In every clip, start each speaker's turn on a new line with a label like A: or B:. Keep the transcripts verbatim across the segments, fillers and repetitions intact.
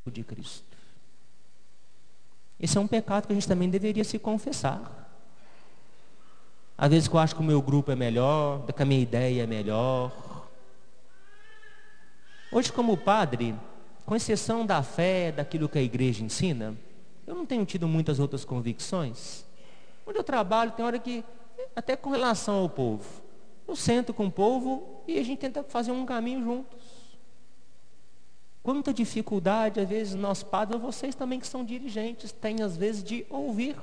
A: de Cristo. Esse é um pecado que a gente também deveria se confessar. Às vezes que eu acho que o meu grupo é melhor, que a minha ideia é melhor. Hoje, como padre, com exceção da fé, daquilo que a igreja ensina, eu não tenho tido muitas outras convicções. Onde eu trabalho, tem hora que, até com relação ao povo, eu sento com o povo e a gente tenta fazer um caminho juntos. Quanta dificuldade, às vezes, nós padres, ou vocês também que são dirigentes, têm às vezes de ouvir.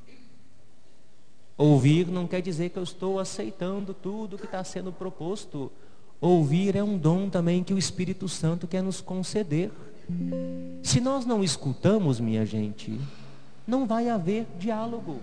A: Ouvir não quer dizer que eu estou aceitando tudo que está sendo proposto. Ouvir é um dom também que o Espírito Santo quer nos conceder. Se nós não escutamos, minha gente, não vai haver diálogo.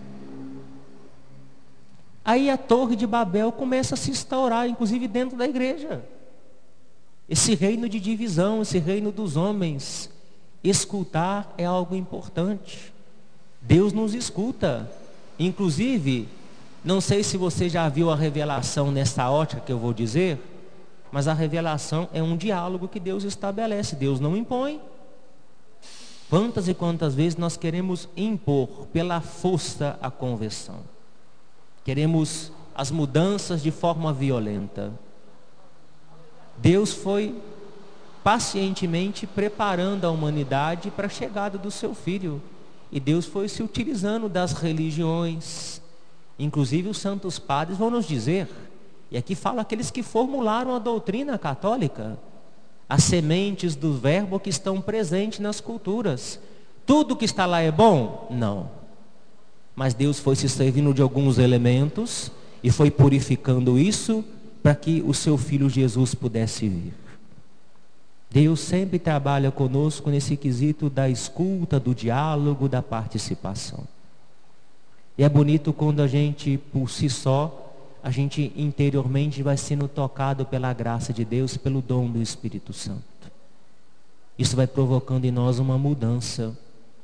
A: Aí a Torre de Babel começa a se instaurar, inclusive dentro da igreja. Esse reino de divisão, esse reino dos homens. Escutar é algo importante. Deus nos escuta. Inclusive, não sei se você já viu a revelação nessa ótica que eu vou dizer, mas a revelação é um diálogo que Deus estabelece. Deus não impõe. Quantas e quantas vezes nós queremos impor pela força a conversão? Queremos as mudanças de forma violenta. Deus foi pacientemente preparando a humanidade para a chegada do seu Filho. E Deus foi se utilizando das religiões. Inclusive os santos padres vão nos dizer, e aqui fala aqueles que formularam a doutrina católica, as sementes do verbo que estão presentes nas culturas. Tudo que está lá é bom? Não. Mas Deus foi se servindo de alguns elementos e foi purificando isso para que o seu Filho Jesus pudesse vir. Deus sempre trabalha conosco nesse quesito da escuta, do diálogo, da participação. E é bonito quando a gente, por si só, a gente interiormente vai sendo tocado pela graça de Deus, pelo dom do Espírito Santo. Isso vai provocando em nós uma mudança.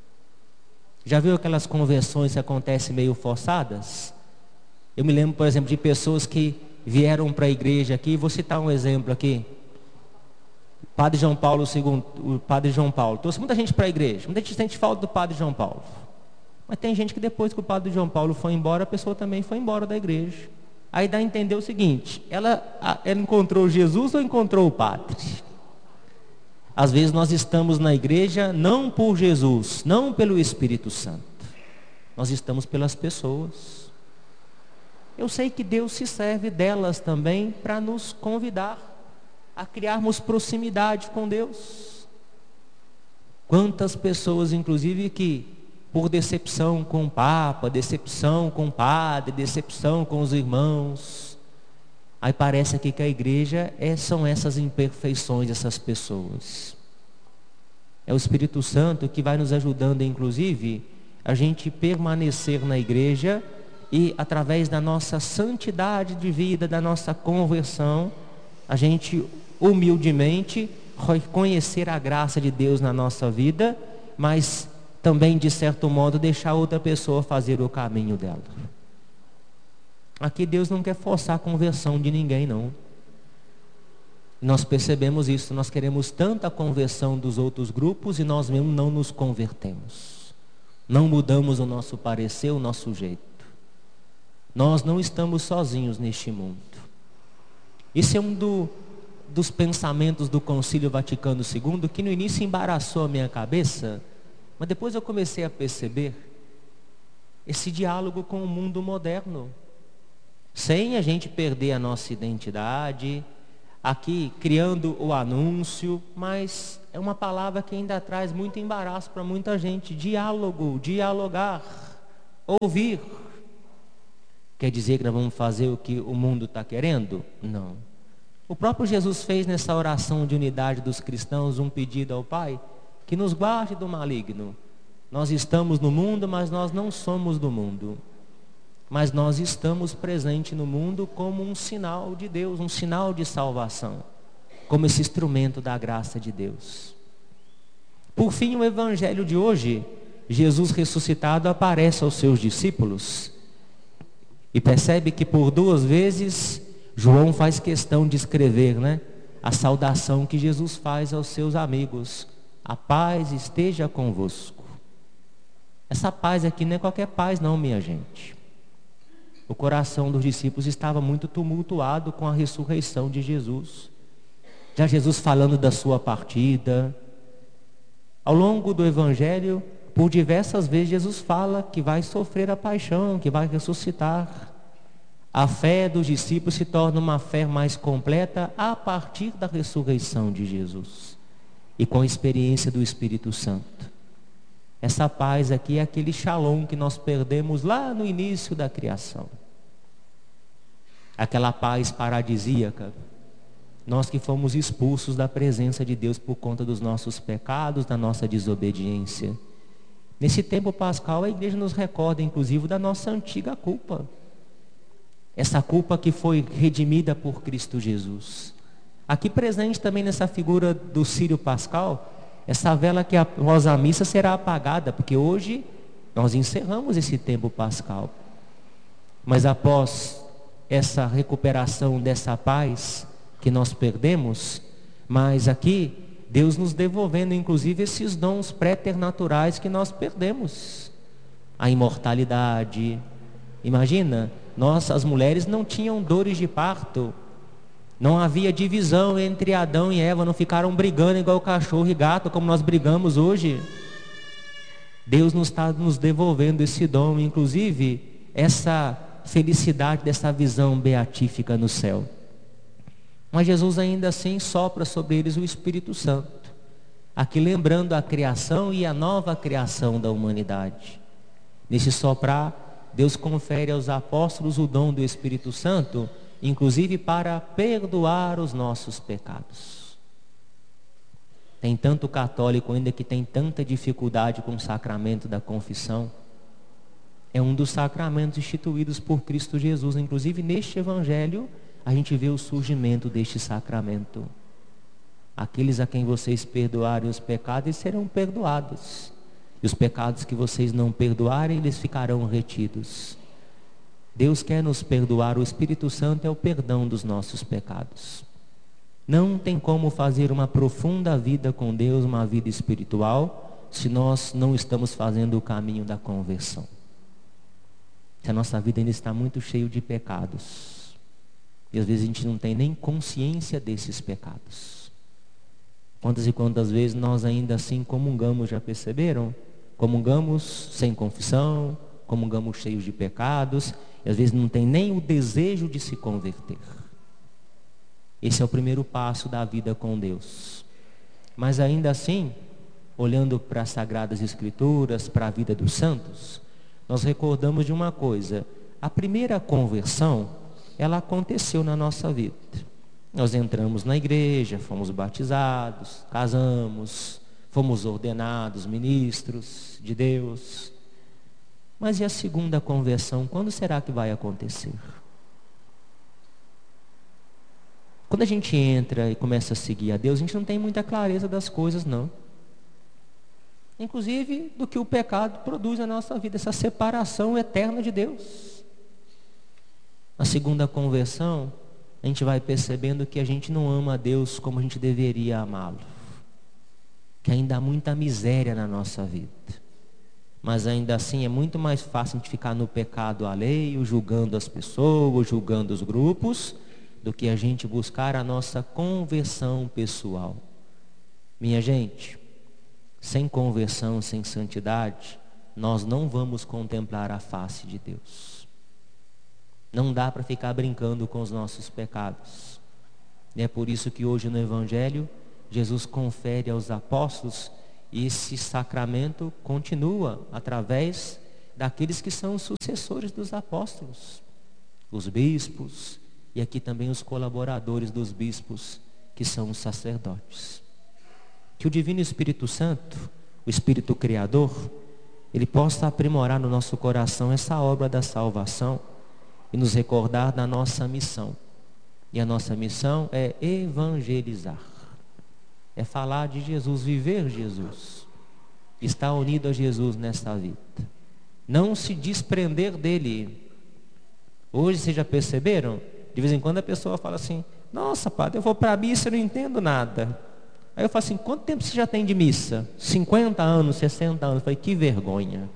A: Já viu aquelas conversões que acontecem meio forçadas? Eu me lembro, por exemplo, de pessoas que vieram para a igreja aqui, vou citar um exemplo aqui. Padre João Paulo segundo, o Padre João Paulo, trouxe muita gente para a igreja, muita gente sente falta do Padre João Paulo. Mas tem gente que depois que o Padre João Paulo foi embora, a pessoa também foi embora da igreja. Aí dá a entender o seguinte, ela, ela encontrou Jesus ou encontrou o Padre? Às vezes nós estamos na igreja não por Jesus, não pelo Espírito Santo. Nós estamos pelas pessoas. Eu sei que Deus se serve delas também para nos convidar a criarmos proximidade com Deus. Quantas pessoas, inclusive, que por decepção com o Papa, decepção com o padre, decepção com os irmãos, aí parece aqui que a igreja é, são essas imperfeições dessas pessoas. É o Espírito Santo que vai nos ajudando, inclusive, a gente permanecer na igreja e, através da nossa santidade de vida, da nossa conversão, a gente humildemente reconhecer a graça de Deus na nossa vida, mas também, de certo modo, deixar outra pessoa fazer o caminho dela. Aqui Deus não quer forçar a conversão de ninguém, não. Nós percebemos isso, nós queremos tanta conversão dos outros grupos e nós mesmos não nos convertemos. Não mudamos o nosso parecer, o nosso jeito. Nós não estamos sozinhos neste mundo. Isso é um do, dos pensamentos do Concílio Vaticano segundo, que no início embaraçou a minha cabeça, mas depois eu comecei a perceber esse diálogo com o mundo moderno, sem a gente perder a nossa identidade, aqui criando o anúncio, mas é uma palavra que ainda traz muito embaraço para muita gente. Diálogo, dialogar, ouvir. Quer dizer que nós vamos fazer o que o mundo está querendo? Não. O próprio Jesus fez nessa oração de unidade dos cristãos um pedido ao Pai, que nos guarde do maligno. Nós estamos no mundo, mas nós não somos do mundo. Mas nós estamos presentes no mundo como um sinal de Deus, um sinal de salvação, como esse instrumento da graça de Deus. Por fim, o evangelho de hoje, Jesus ressuscitado aparece aos seus discípulos e percebe que por duas vezes João faz questão de escrever, né, a saudação que Jesus faz aos seus amigos. A paz esteja convosco. Essa paz aqui não é qualquer paz não, minha gente. O coração dos discípulos estava muito tumultuado com a ressurreição de Jesus. Já Jesus falando da sua partida. Ao longo do Evangelho, por diversas vezes Jesus fala que vai sofrer a paixão, que vai ressuscitar. A fé dos discípulos se torna uma fé mais completa a partir da ressurreição de Jesus e com a experiência do Espírito Santo. Essa paz aqui é aquele shalom que nós perdemos lá no início da criação. Aquela paz paradisíaca. Nós que fomos expulsos da presença de Deus por conta dos nossos pecados, da nossa desobediência. Nesse tempo pascal, a igreja nos recorda, inclusive, da nossa antiga culpa. Essa culpa que foi redimida por Cristo Jesus. Aqui presente também nessa figura do Círio Pascal, essa vela que após a missa será apagada, porque hoje nós encerramos esse tempo pascal. Mas após essa recuperação dessa paz que nós perdemos, mas aqui Deus nos devolvendo inclusive esses dons préternaturais que nós perdemos. A imortalidade. Imagina, nós as mulheres não tinham dores de parto. Não havia divisão entre Adão e Eva, não ficaram brigando igual cachorro e gato, como nós brigamos hoje. Deus nos está nos devolvendo esse dom, inclusive essa felicidade dessa visão beatífica no céu. Mas Jesus ainda assim sopra sobre eles o Espírito Santo, aqui lembrando a criação e a nova criação da humanidade. Nesse soprar, Deus confere aos apóstolos o dom do Espírito Santo, inclusive para perdoar os nossos pecados. Tem tanto católico ainda que tem tanta dificuldade com o sacramento da confissão. É um dos sacramentos instituídos por Cristo Jesus. Inclusive neste Evangelho a gente vê o surgimento deste sacramento. Aqueles a quem vocês perdoarem os pecados, eles serão perdoados. E os pecados que vocês não perdoarem, eles ficarão retidos. Deus quer nos perdoar, o Espírito Santo é o perdão dos nossos pecados. Não tem como fazer uma profunda vida com Deus, uma vida espiritual, se nós não estamos fazendo o caminho da conversão. Se a nossa vida ainda está muito cheia de pecados. E às vezes a gente não tem nem consciência desses pecados. Quantas e quantas vezes nós ainda assim comungamos, já perceberam? Comungamos sem confissão, comungamos cheios de pecados, e às vezes não tem nem o desejo de se converter. Esse é o primeiro passo da vida com Deus. Mas ainda assim, olhando para as Sagradas Escrituras, para a vida dos santos, nós recordamos de uma coisa: a primeira conversão, ela aconteceu na nossa vida. Nós entramos na igreja, fomos batizados, casamos, fomos ordenados ministros de Deus. Mas e a segunda conversão, quando será que vai acontecer? Quando a gente entra e começa a seguir a Deus, a gente não tem muita clareza das coisas, não. Inclusive do que o pecado produz na nossa vida, essa separação eterna de Deus. Na segunda conversão, a gente vai percebendo que a gente não ama a Deus como a gente deveria amá-lo. Que ainda há muita miséria na nossa vida. Mas ainda assim é muito mais fácil a gente ficar no pecado alheio, julgando as pessoas, julgando os grupos, do que a gente buscar a nossa conversão pessoal. Minha gente, sem conversão, sem santidade, nós não vamos contemplar a face de Deus. Não dá para ficar brincando com os nossos pecados. E é por isso que hoje no Evangelho, Jesus confere aos apóstolos, e esse sacramento continua através daqueles que são os sucessores dos apóstolos, os bispos, e aqui também os colaboradores dos bispos, que são os sacerdotes. Que o Divino Espírito Santo, o Espírito Criador, ele possa aprimorar no nosso coração essa obra da salvação e nos recordar da nossa missão. E a nossa missão é evangelizar. É falar de Jesus, viver Jesus. Estar unido a Jesus nesta vida. Não se desprender dele. Hoje, vocês já perceberam? De vez em quando a pessoa fala assim: nossa, padre, eu vou para a missa e não entendo nada. Aí eu falo assim, quanto tempo você já tem de missa? cinquenta anos, sessenta anos. Eu falei, que vergonha.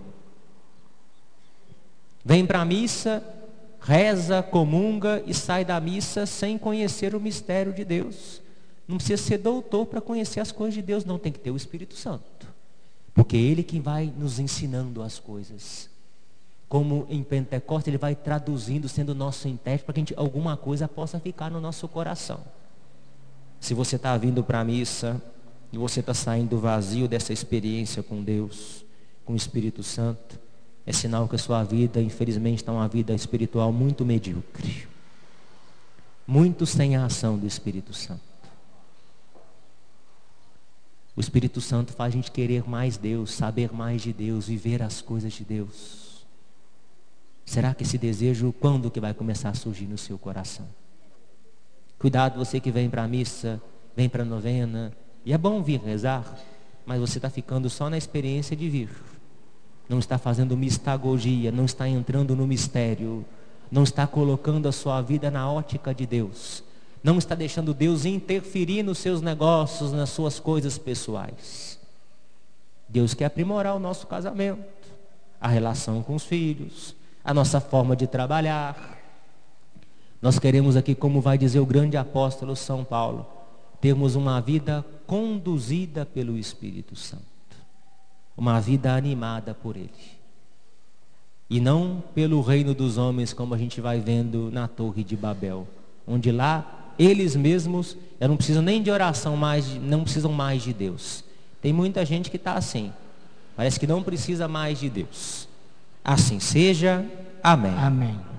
A: Vem para a missa, reza, comunga e sai da missa sem conhecer o mistério de Deus. Não precisa ser doutor para conhecer as coisas de Deus, não, tem que ter o Espírito Santo. Porque é Ele que vai nos ensinando as coisas. Como em Pentecostes, Ele vai traduzindo, sendo nosso intérprete, para que a gente, alguma coisa possa ficar no nosso coração. Se você está vindo para a missa e você está saindo vazio dessa experiência com Deus, com o Espírito Santo, é sinal que a sua vida, infelizmente, está uma vida espiritual muito medíocre. Muito sem a ação do Espírito Santo. O Espírito Santo faz a gente querer mais Deus, saber mais de Deus, viver as coisas de Deus. Será que esse desejo, quando que vai começar a surgir no seu coração? Cuidado, você que vem para a missa, vem para a novena, e é bom vir rezar, mas você está ficando só na experiência de vir. Não está fazendo mistagogia, não está entrando no mistério, não está colocando a sua vida na ótica de Deus. Não está deixando Deus interferir nos seus negócios, nas suas coisas pessoais. Deus quer aprimorar o nosso casamento, a relação com os filhos, a nossa forma de trabalhar. Nós queremos aqui, como vai dizer o grande apóstolo São Paulo, termos uma vida conduzida pelo Espírito Santo. Uma vida animada por Ele. E não pelo reino dos homens, como a gente vai vendo na Torre de Babel. Onde lá, eles mesmos, eu não precisam nem de oração mais, não precisam mais de Deus. Tem muita gente que está assim. Parece que não precisa mais de Deus. Assim seja. Amém.
B: Amém.